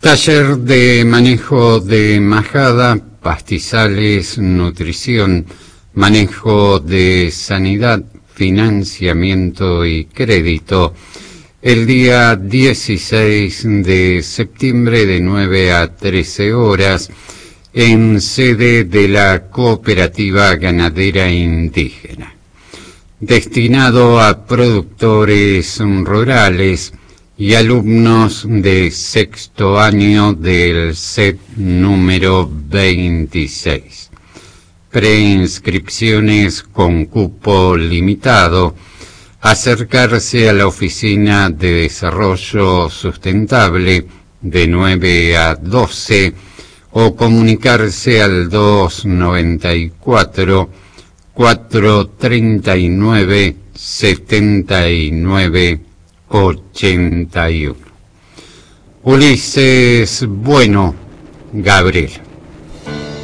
Taller de manejo de majada, pastizales, nutrición, manejo de sanidad, financiamiento y crédito. El día 16 de septiembre de 9 a 13 horas en sede de la Cooperativa Ganadera Indígena. Destinado a productores rurales y alumnos de sexto año del set número 26. Preinscripciones con cupo limitado. Acercarse a la Oficina de Desarrollo Sustentable de 9 a 12 o comunicarse al 294 439 79 81. Ulises Bueno, Gabriel.